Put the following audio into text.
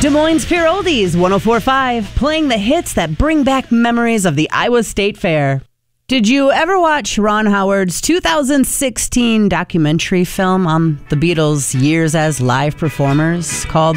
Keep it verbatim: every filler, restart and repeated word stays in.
Des Moines Pure Oldies, one oh four point five, playing the hits that bring back memories of the Iowa State Fair. Did you ever watch Ron Howard's two thousand sixteen documentary film on the Beatles' years as live performers called